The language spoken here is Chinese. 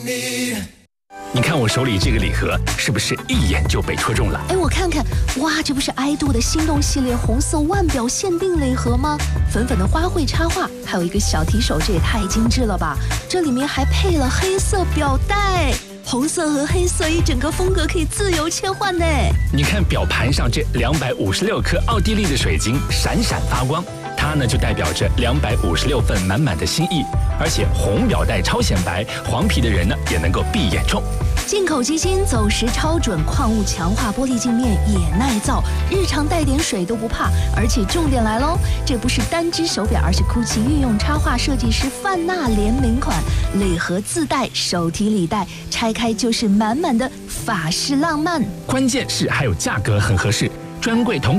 你看我手里这个礼盒，是不是一眼就被戳中了？ 哎，我看看，哇，这不是爱度的心动系列红色腕表限定礼盒吗？粉粉的花卉插画，还有一个小提手，这也太精致了吧！这里面还配了黑色表带。红色和黑色一整个风格可以自由切换呢。 你看表盘上这256颗奥地利的水晶闪闪发光，它呢就代表着256份满满的心意。而且红表带超显白，黄皮的人呢也能够闭眼冲。 进口基金走时超准，矿物强化玻璃镜面也耐造，日常带点水都不怕。而且重点来喽，这不是单只手表，而是 GUCCI 御用插画设计师范娜联名款，礼盒自带手提礼袋，拆开就是满满的法式浪漫。 关键是还有价格很合适，专柜同